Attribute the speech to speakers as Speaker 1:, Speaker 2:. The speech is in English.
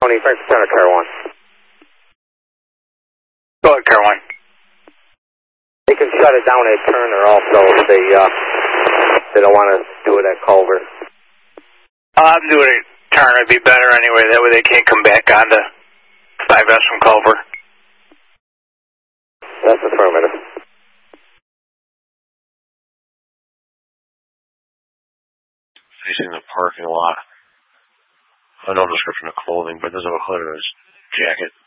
Speaker 1: Tony, thanks for Center, Caroline.
Speaker 2: Go ahead, Caroline.
Speaker 1: They can shut it down at Turner also if they don't want to do it at Culver.
Speaker 2: I'm doing it at Turner. It'd be better anyway. That way they can't come back onto 5S from Culver.
Speaker 1: That's affirmative.
Speaker 3: Facing the parking lot. No description of clothing, but does have a hood on his jacket.